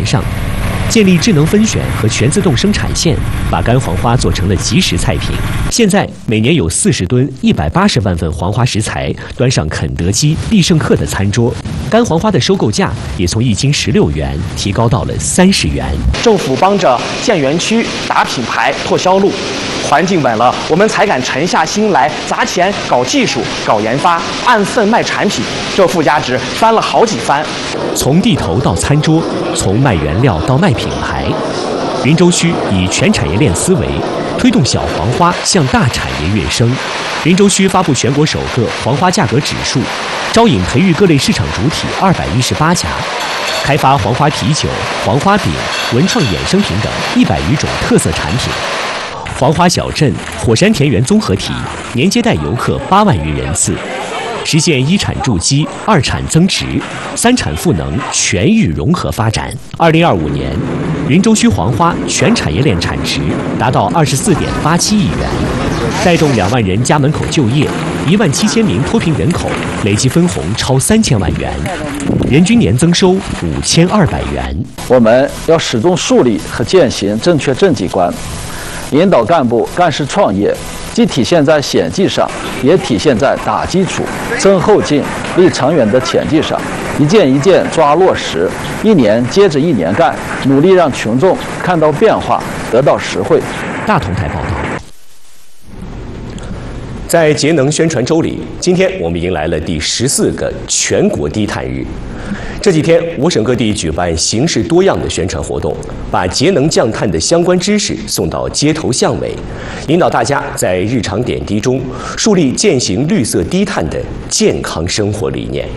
上。建立智能分选和全自动生产线，把干黄花做成了即食菜品。现在每年有40吨180万份黄花食材端上肯德基、必胜客的餐桌。干黄花的收购价也从1斤16元提高到了30元。 政府帮着建园区、打品牌、拓销路，环境稳了，我们才敢沉下心来砸钱搞技术、搞研发，按份卖产品，这附加值翻了好几番。 从地头到餐桌，从卖原料到卖品牌，云州区以全产业链思维，推动小黄花向大产业跃升。云州区发布全国首个黄花价格指数，招引培育各类市场主体218家，开发黄花啤酒、黄花饼、文创衍生品等100余种特色产品。黄花小镇、火山田园综合体年接待游客8万余人次，实现1产筑基、2产增值、3产赋能全域融合发展。2025年，云州区黄花全产业链产值达到24.87亿元，带动2万人家门口就业，17000名脱贫人口累计分红超3000万元，人均年增收5200元。 我们要始终树立和践行正确政绩观，引导干部干事创业，既体现在显绩上，也体现在打基础、增后劲、立长远的前绩上，一件一件抓落实，1年接着1年干，努力让群众看到变化，得到实惠。 大同台报道。 在节能宣传周里，今天我们迎来了第14个全国低碳日。这几天，我省各地举办形式多样的宣传活动，把节能降碳的相关知识送到街头巷尾，引导大家在日常点滴中树立践行绿色低碳的健康生活理念。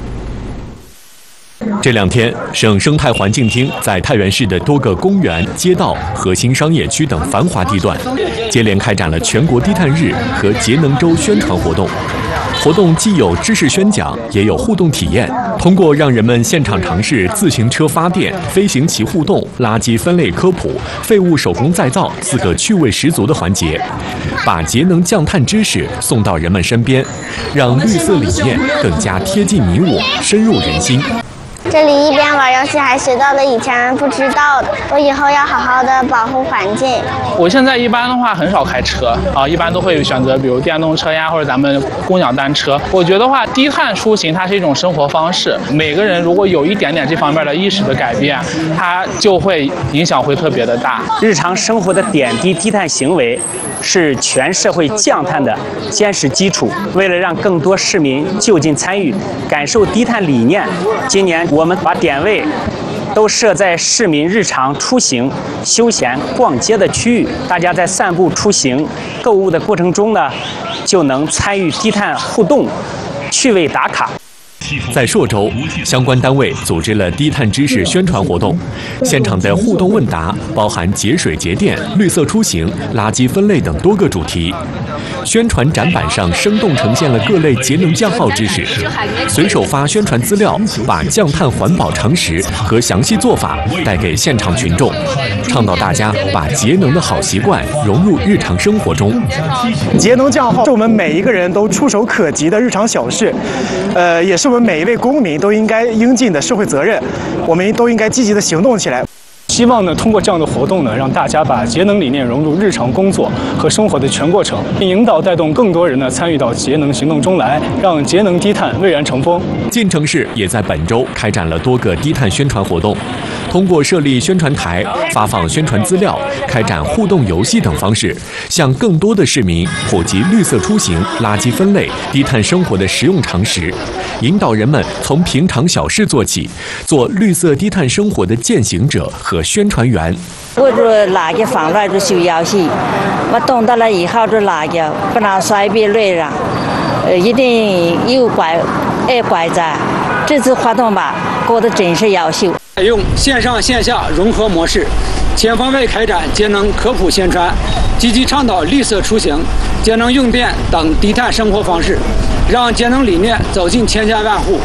这2天，省生态环境厅在太原市的多个公园、街道、核心商业区等繁华地段，接连开展了全国低碳日和节能周宣传活动。活动既有知识宣讲，也有互动体验。通过让人们现场尝试自行车发电、飞行棋互动、垃圾分类科普、废物手工再造4个趣味十足的环节，把节能降碳知识送到人们身边，让绿色理念更加贴近你我，深入人心。 这里一边玩游戏还学到了以前不知道的，我以后要好好的保护环境。 我现在一般的话很少开车啊，一般都会选择比如电动车呀，或者咱们共享单车。我觉得话低碳出行它是一种生活方式，每个人如果有一点点这方面的意识的改变，它就会影响会特别的大。 日常生活的点滴低碳行为是全社会降碳的坚实基础。为了让更多市民就近参与，感受低碳理念，今年我们把点位都设在市民日常出行、休闲、逛街的区域，大家在散步、出行、购物的过程中呢，就能参与低碳互动、趣味打卡。 在朔州，相关单位组织了低碳知识宣传活动，现场的互动问答包含节水节电、绿色出行、垃圾分类等多个主题。宣传展板上生动呈现了各类节能降耗知识，随手发宣传资料，把降碳环保常识和详细做法带给现场群众，倡导大家把节能的好习惯融入日常生活中。 节能降耗是我们每一个人都触手可及的日常小事，也是我们每一位公民都应该应尽的社会责任，我们都应该积极的行动起来。 希望呢，通过这样的活动呢，让大家把节能理念融入日常工作和生活的全过程，并引导带动更多人呢参与到节能行动中来，让节能低碳蔚然成风。 晋城市也在本周开展了多个低碳宣传活动，通过设立宣传台、发放宣传资料、开展互动游戏等方式，向更多的市民普及绿色出行、垃圾分类、低碳生活的实用常识，引导人们从平常小事做起，做绿色低碳生活的践行者和宣传员。 我做垃圾分类就需要是，我懂得了以后做垃圾不能随便乱扔，一定有乖在。这次活动吧，过得真是优秀。 采用线上线下融合模式，全方位开展节能科普宣传，积极倡导绿色出行、节能用电等低碳生活方式，让节能理念走进千家万户。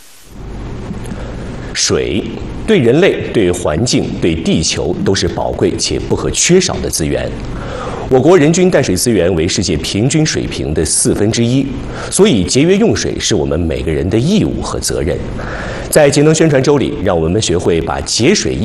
水对人类、对环境、对地球都是宝贵且不可缺少的资源。我国人均淡水资源为世界平均水平的1/4，所以节约用水是我们每个人的义务和责任。在节能宣传周里，让我们学会把节水